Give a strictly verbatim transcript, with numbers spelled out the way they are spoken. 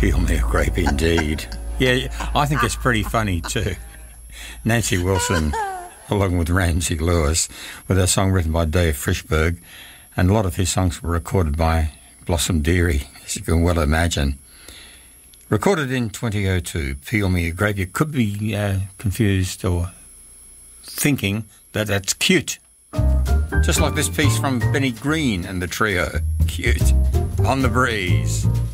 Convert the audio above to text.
Peel me a grape indeed. Yeah, I think it's pretty funny too. Nancy Wilson, along with Ramsey Lewis, with a song written by Dave Frishberg, and a lot of his songs were recorded by Blossom Dearie, as you can well imagine. Recorded in twenty oh two, Peel Me a Grape. You could be uh, confused or thinking that that's cute. Just like this piece from Benny Green and the trio. Cute. On the Breeze.